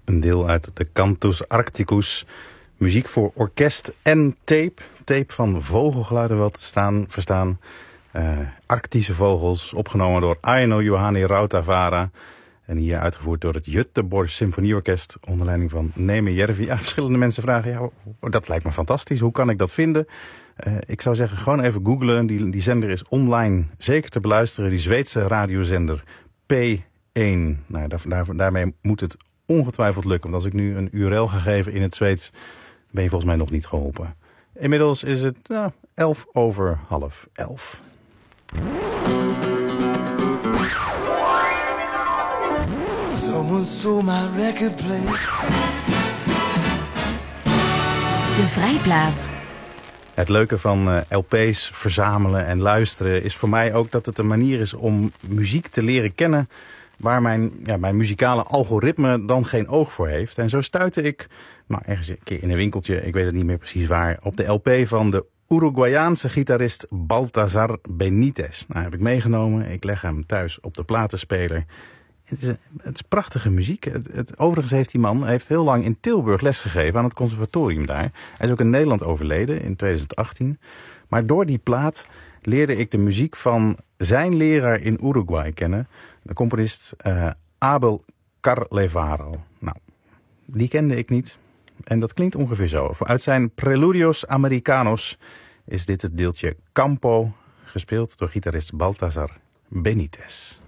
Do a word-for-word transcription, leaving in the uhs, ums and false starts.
een deel uit de Cantus Arcticus. Muziek voor orkest en tape. Tape van vogelgeluiden wel te staan, verstaan. Uh, Arctische vogels, opgenomen door Aino Juhani Rautavaara. En hier uitgevoerd door het Göteborg Symfonieorkest onder leiding van Neeme Järvi. Ja, verschillende mensen vragen, ja, dat lijkt me fantastisch. Hoe kan ik dat vinden? Uh, ik zou zeggen, gewoon even googlen. Die, die zender is online zeker te beluisteren. Die Zweedse radiozender P één. Nou, daar, daar, daarmee moet het ongetwijfeld lukken. Want als ik nu een U R L ga geven in het Zweeds, ben je volgens mij nog niet geholpen. Inmiddels is het nou, elf over half elf. Someone stole my record player. De Vrijplaat. Het leuke van uh, L P's verzamelen en luisteren is voor mij ook dat het een manier is om muziek te leren kennen waar mijn, ja, mijn muzikale algoritme dan geen oog voor heeft. En zo stuitte ik, nou, ergens een keer in een winkeltje, ik weet het niet meer precies waar, op de L P van de Uruguayaanse gitarist Baltasar Benitez. Nou, heb ik meegenomen. Ik leg hem thuis op de platenspeler. Het is, het is prachtige muziek. Het, het, overigens heeft die man heeft heel lang in Tilburg lesgegeven aan het conservatorium daar. Hij is ook in Nederland overleden in twintig achttien. Maar door die plaat leerde ik de muziek van zijn leraar in Uruguay kennen. De componist uh, Abel Carlevaro. Nou, die kende ik niet. En dat klinkt ongeveer zo. Uit zijn Preludios Americanos is dit het deeltje Campo, gespeeld door gitarist Baltasar Benitez.